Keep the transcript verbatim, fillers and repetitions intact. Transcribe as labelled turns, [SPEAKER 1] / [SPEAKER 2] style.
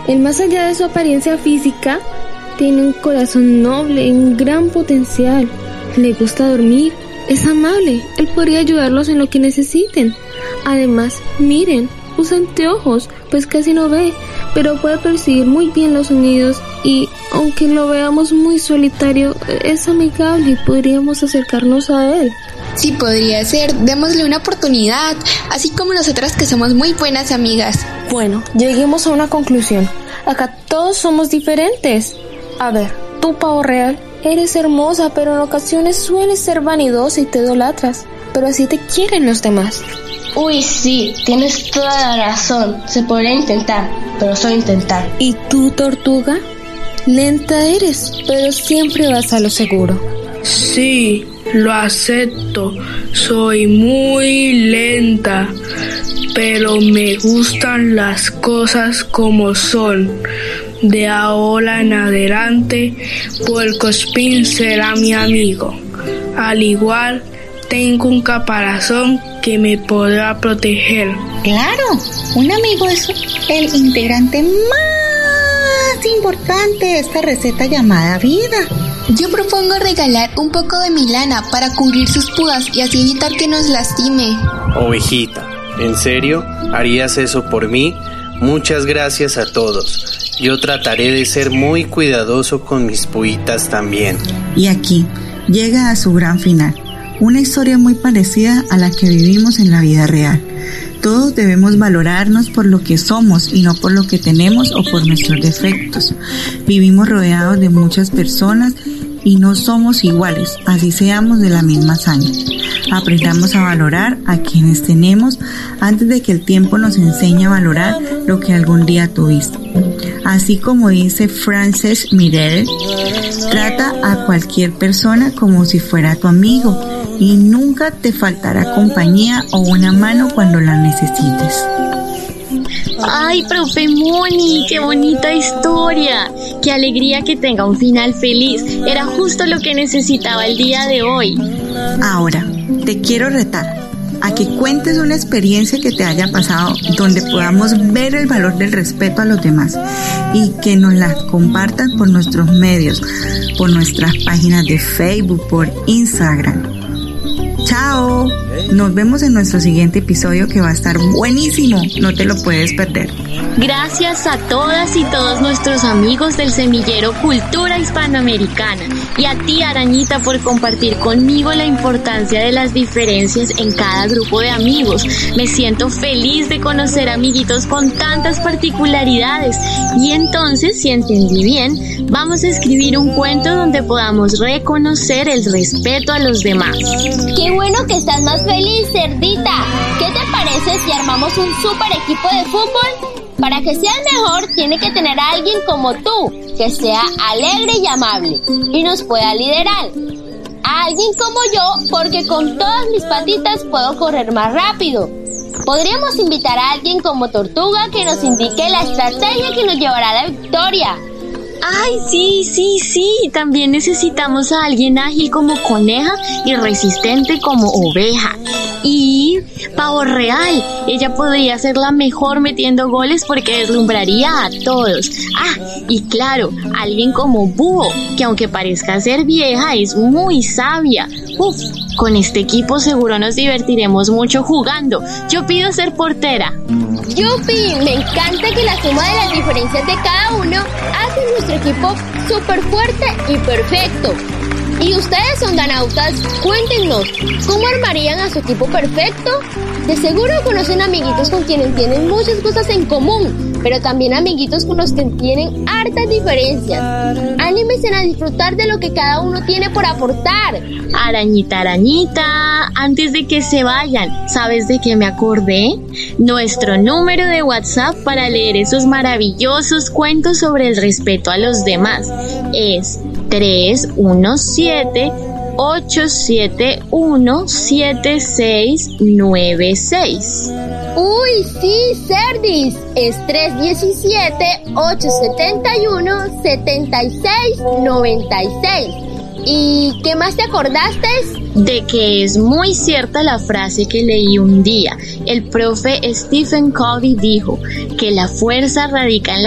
[SPEAKER 1] Él, más allá de su apariencia física, tiene un corazón noble y un gran potencial. Le gusta dormir, es amable, él podría ayudarlos en lo que necesiten. Además, miren, usa anteojos, pues casi no ve, pero puede percibir muy bien los sonidos y, aunque lo veamos muy solitario, es amigable y podríamos acercarnos a él.
[SPEAKER 2] Sí, podría ser, démosle una oportunidad, así como nosotras que somos muy buenas amigas.
[SPEAKER 1] Bueno, lleguemos a una conclusión. Acá todos somos diferentes. A ver, tú, Pavo Real, eres hermosa, pero en ocasiones sueles ser vanidosa y te idolatras, pero así te quieren los demás.
[SPEAKER 3] Uy, sí, tienes toda la razón. Se podría intentar, pero solo intentar.
[SPEAKER 1] ¿Y tú, Tortuga? Lenta eres, pero siempre vas a lo seguro.
[SPEAKER 4] Sí, lo acepto. Soy muy lenta, pero me gustan las cosas como son. De ahora en adelante, Puercoespín será mi amigo. Al igual, tengo un caparazón que me podrá proteger.
[SPEAKER 5] Claro, un amigo es el integrante más importante de esta receta llamada vida.
[SPEAKER 2] Yo propongo regalar un poco de mi lana para cubrir sus púas y así evitar que nos lastime.
[SPEAKER 6] Ovejita, ¿en serio? ¿Harías eso por mí? Muchas gracias a todos. Yo trataré de ser muy cuidadoso con mis puitas también.
[SPEAKER 5] Y aquí llega a su gran final. Una historia muy parecida a la que vivimos en la vida real. Todos debemos valorarnos por lo que somos y no por lo que tenemos o por nuestros defectos. Vivimos rodeados de muchas personas y no somos iguales, así seamos de la misma hazaña. Aprendamos a valorar a quienes tenemos antes de que el tiempo nos enseñe a valorar lo que algún día tuviste. Así como dice Frances Mirel, trata a cualquier persona como si fuera tu amigo y nunca te faltará compañía o una mano cuando la necesites.
[SPEAKER 7] Ay, profe Moni, qué bonita historia. Qué alegría que tenga un final feliz. Era justo lo que necesitaba el día de hoy.
[SPEAKER 5] Ahora, te quiero retar a que cuentes una experiencia que te haya pasado donde podamos ver el valor del respeto a los demás y que nos la compartas por nuestros medios, por nuestras páginas de Facebook, por Instagram. ¡Chao! Nos vemos en nuestro siguiente episodio que va a estar buenísimo, no te lo puedes perder.
[SPEAKER 7] Gracias a todas y todos nuestros amigos del semillero Cultura Hispanoamericana y a ti, Arañita, por compartir conmigo la importancia de las diferencias en cada grupo de amigos. Me siento feliz de conocer amiguitos con tantas particularidades y entonces, si entendí bien, vamos a escribir un cuento donde podamos reconocer el respeto a los demás.
[SPEAKER 8] ¡Qué bueno que estás más feliz, cerdita! ¿Qué te parece si armamos un super equipo de fútbol? Para que seas mejor, tiene que tener a alguien como tú, que sea alegre y amable, y nos pueda liderar. A alguien como yo, porque con todas mis patitas puedo correr más rápido. Podríamos invitar a alguien como Tortuga que nos indique la estrategia que nos llevará a la victoria.
[SPEAKER 7] Ay, sí, sí, sí, también necesitamos a alguien ágil como Coneja y resistente como Oveja. Y Pavo Real, ella podría ser la mejor metiendo goles porque deslumbraría a todos. Ah, y claro, alguien como Búho, que aunque parezca ser vieja, es muy sabia. Uf, con este equipo seguro nos divertiremos mucho jugando. Yo pido ser portera.
[SPEAKER 8] ¡Yupi! Me encanta que la suma de las diferencias de cada uno hace nuestro equipo súper fuerte y perfecto. Y ustedes, ondanautas, cuéntenos, ¿cómo armarían a su equipo perfecto? De seguro conocen amiguitos con quienes tienen muchas cosas en común, pero también amiguitos con los que tienen hartas diferencias. Anímense a disfrutar de lo que cada uno tiene por aportar.
[SPEAKER 7] Arañita, arañita, antes de que se vayan, ¿sabes de qué me acordé? Nuestro número de WhatsApp para leer esos maravillosos cuentos sobre el respeto a los demás es tres uno siete, ocho siete uno, siete seis nueve seis.
[SPEAKER 8] Uy, sí, Cerdis, es tres uno siete, ocho siete uno, siete seis nueve seis. ¿Y qué más te acordaste?
[SPEAKER 7] De que es muy cierta la frase que leí un día. El profe Stephen Covey dijo que la fuerza radica en la